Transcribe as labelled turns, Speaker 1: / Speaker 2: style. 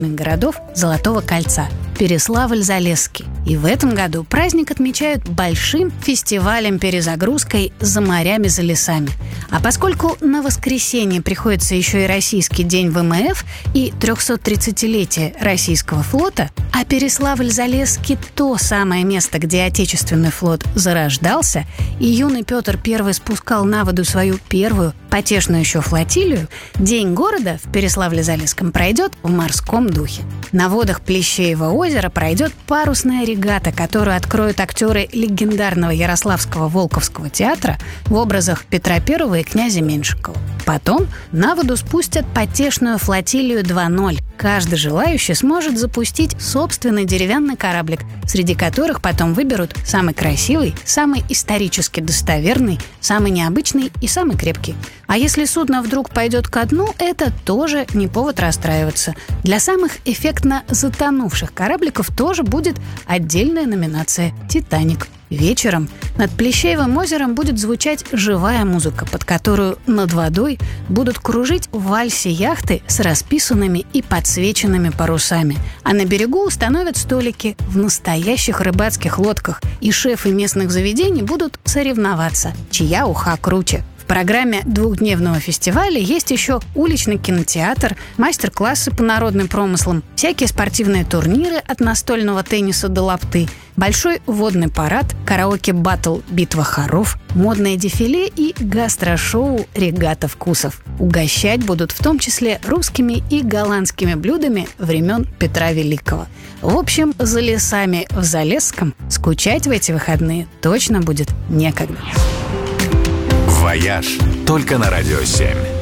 Speaker 1: городов Золотого кольца – Переславль-Залесский. И в этом году праздник отмечают большим фестивалем-перезагрузкой «За морями, за лесами». А поскольку на воскресенье приходится еще и Российский день ВМФ и 330-летие Российского флота, а Переславль-Залесский – то самое место, где Отечественный флот зарождался, и юный Петр I спускал на воду свою первую, потешную еще флотилию, День города в Переславле-Залесском пройдет в морском духе. На водах Плещеева озера пройдет парусная регата, которую откроют актеры легендарного Ярославского Волковского театра в образах Петра I и князя Меньшикова. Потом на воду спустят потешную флотилию 2.0. Каждый желающий сможет запустить собственный деревянный кораблик, среди которых потом выберут самый красивый, самый исторически достоверный, самый необычный и самый крепкий. А если судно вдруг пойдет ко дну, это тоже не повод расстраиваться. Для самых эффектно затонувших корабликов тоже будет отдельная номинация «Титаник». Вечером над Плещеевым озером будет звучать живая музыка, под которую над водой будут кружить в вальсе яхты с расписанными и подсвеченными парусами. А на берегу установят столики в настоящих рыбацких лодках, и шефы местных заведений будут соревноваться, чья уха круче. В программе двухдневного фестиваля есть еще уличный кинотеатр, мастер-классы по народным промыслам, всякие спортивные турниры от настольного тенниса до лапты, большой водный парад, караоке-баттл «Битва хоров», модное дефиле и гастрошоу «Регата вкусов». Угощать будут в том числе русскими и голландскими блюдами времен Петра Великого. В общем, за лесами в Залесском скучать в эти выходные точно будет некогда.
Speaker 2: «Вояж» только на Радио 7.